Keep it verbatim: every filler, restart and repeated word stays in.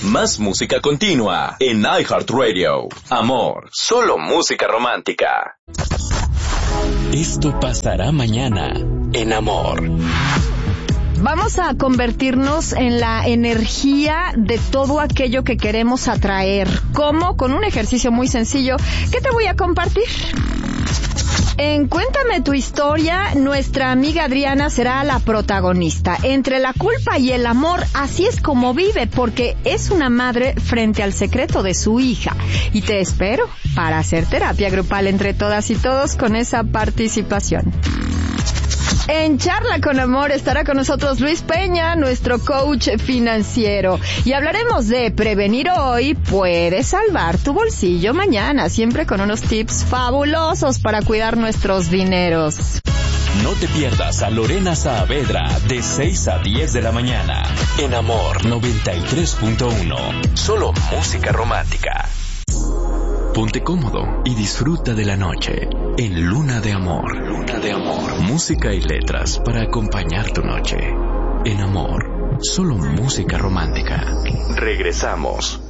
Más música continua en iHeartRadio. Amor, solo música romántica. Esto pasará mañana en Amor. Vamos a convertirnos en la energía de todo aquello que queremos atraer. ¿Cómo? Con un ejercicio muy sencillo que te voy a compartir. En Cuéntame tu historia, nuestra amiga Adriana será la protagonista. Entre la culpa y el amor, así es como vive, porque es una madre frente al secreto de su hija. Y te espero para hacer terapia grupal entre todas y todos con esa participación. En Charla con Amor estará con nosotros Luis Peña, nuestro coach financiero. Y hablaremos de prevenir hoy puede salvar tu bolsillo mañana, siempre con unos tips fabulosos para cuidar nuestros dineros. No te pierdas a Lorena Saavedra de seis a diez de la mañana en Amor noventa y tres punto uno. Solo música romántica. Ponte cómodo y disfruta de la noche en Luna de Amor. Luna de Amor. Música y letras para acompañar tu noche. En Amor, solo música romántica. Regresamos.